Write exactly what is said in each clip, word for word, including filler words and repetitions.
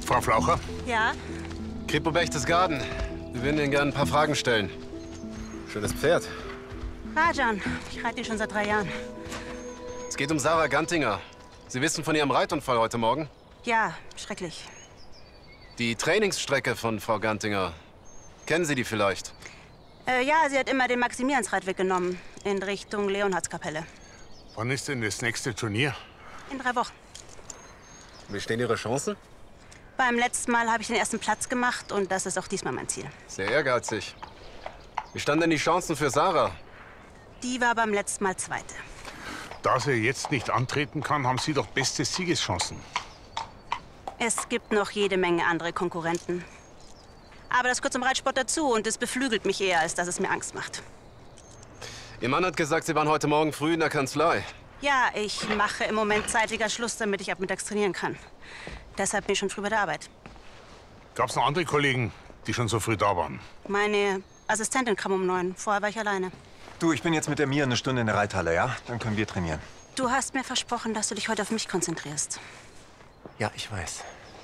Frau Flaucher? Ja? Kripo Berchtesgaden. Wir würden Ihnen gerne ein paar Fragen stellen. Schönes Pferd. Rajan, ich reite ihn schon seit drei Jahren. Es geht um Sarah Gantinger. Sie wissen von Ihrem Reitunfall heute Morgen? Ja, schrecklich. Die Trainingsstrecke von Frau Gantinger. Kennen Sie die vielleicht? Äh, ja, sie hat immer den Maximiliansradweg genommen, in Richtung Leonhardskapelle. Wann ist denn das nächste Turnier? In drei Wochen. Wie stehen Ihre Chancen? Beim letzten Mal habe ich den ersten Platz gemacht und das ist auch diesmal mein Ziel. Sehr ehrgeizig. Wie standen denn die Chancen für Sarah? Die war beim letzten Mal Zweite. Da sie jetzt nicht antreten kann, haben Sie doch beste Siegeschancen. Es gibt noch jede Menge andere Konkurrenten. Aber das gehört zum Reitsport dazu und es beflügelt mich eher, als dass es mir Angst macht. Ihr Mann hat gesagt, Sie waren heute Morgen früh in der Kanzlei. Ja, ich mache im Moment zeitiger Schluss, damit ich ab mittags trainieren kann. Deshalb bin ich schon früh bei der Arbeit. Gab es noch andere Kollegen, die schon so früh da waren? Meine Assistentin kam um neun. Vorher war ich alleine. Du, ich bin jetzt mit der Mia eine Stunde in der Reithalle, ja? Dann können wir trainieren. Du hast mir versprochen, dass du dich heute auf mich konzentrierst. Ja, ich weiß.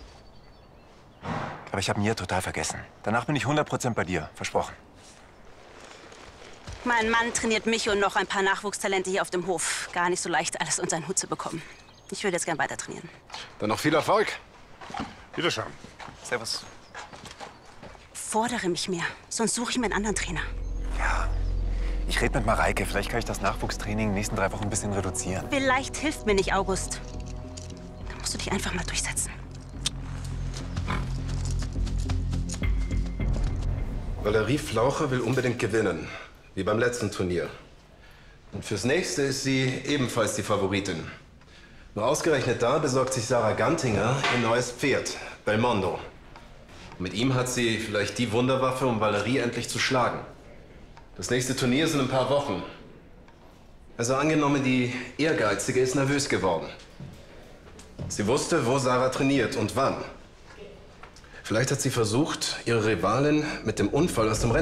Aber ich habe Mia total vergessen. Danach bin ich hundert Prozent bei dir. Versprochen. Mein Mann trainiert mich und noch ein paar Nachwuchstalente hier auf dem Hof. Gar nicht so leicht, alles unter einen Hut zu bekommen. Ich würde jetzt gern weiter trainieren. Dann noch viel Erfolg. Wiederschauen. Servus. Fordere mich mehr, sonst suche ich mir einen anderen Trainer. Ja, ich rede mit Mareike. Vielleicht kann ich das Nachwuchstraining in den nächsten drei Wochen ein bisschen reduzieren. Vielleicht hilft mir nicht August. Dann musst du dich einfach mal durchsetzen. Valerie Flaucher will unbedingt gewinnen, wie beim letzten Turnier. Und fürs nächste ist sie ebenfalls die Favoritin. Nur ausgerechnet da besorgt sich Sarah Gantinger ihr neues Pferd, Belmondo. Und mit ihm hat sie vielleicht die Wunderwaffe, um Valerie endlich zu schlagen. Das nächste Turnier ist in ein paar Wochen. Also angenommen, die Ehrgeizige ist nervös geworden. Sie wusste, wo Sarah trainiert und wann. Vielleicht hat sie versucht, ihre Rivalin mit dem Unfall aus dem Rennen